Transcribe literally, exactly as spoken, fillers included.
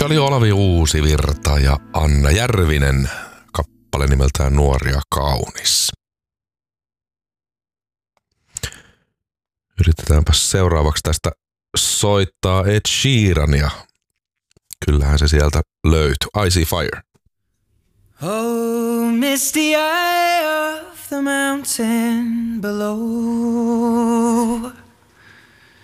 oli Olavi Uusivirta ja Anna Järvinen, kappale nimeltään Nuori ja kaunis. Yritetäänpä seuraavaksi tästä soittaa Ed Sheerania. Kyllähän se sieltä löytyi. I See Fire. Oh, misty eye of the mountain below,